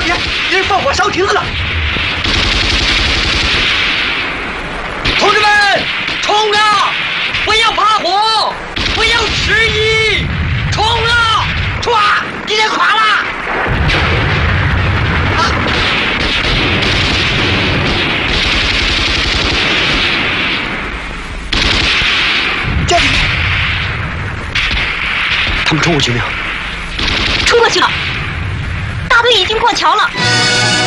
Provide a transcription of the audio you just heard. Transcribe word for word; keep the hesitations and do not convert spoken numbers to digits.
爷，敌人放火烧亭子了！同志们，冲啊！不要怕火，不要迟疑，冲啊！唰，敌人垮了！啊！将军，他们冲过去没有？ 冲过去了，大队已经过桥了。